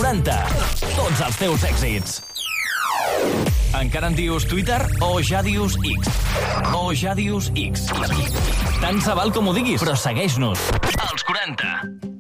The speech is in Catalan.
40. Tots els teus èxits. Encara en dius Twitter o ja dius X? O ja dius X? Tant se val com ho diguis, però segueix-nos. Els 40.